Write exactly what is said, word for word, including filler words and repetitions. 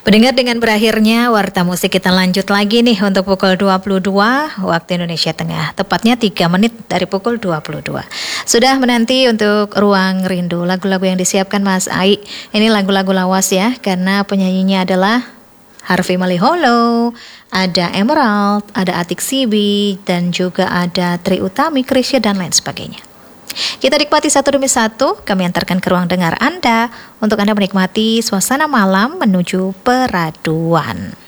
Pendengar, dengan berakhirnya Warta Musik, kita lanjut lagi nih untuk pukul dua puluh dua waktu Indonesia Tengah. Tepatnya tiga menit dari pukul dua puluh dua. Sudah menanti untuk Ruang Rindu, lagu-lagu yang disiapkan Mas Ai. Ini lagu-lagu lawas ya, karena penyanyinya adalah Harvey Maliholo, ada Emerald, ada Atik Sibi, dan juga ada Tri Utami, Krisya, dan lain sebagainya. Kita nikmati satu demi satu, kami antarkan ke ruang dengar Anda untuk Anda menikmati suasana malam menuju peraduan.